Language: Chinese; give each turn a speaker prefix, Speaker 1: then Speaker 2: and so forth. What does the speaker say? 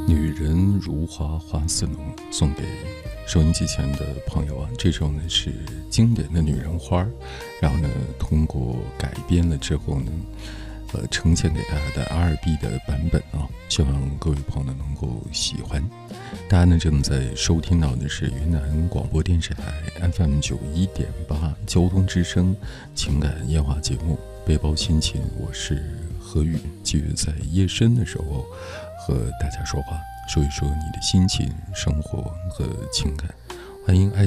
Speaker 1: 女人如花花似浓，送给收音机前的朋友啊。这首呢是经典的女人花，然后呢通过改编了之后呢，呈现给大家的 R&B 的版本啊，希望各位朋友能够喜欢。大家呢正在收听到的是云南广播电视台 FM91.8 交通之声情感夜话节目背包心情，我是何宇，继续在夜深的时候和大家说话，说一说你的心情、生活和情感。欢迎爱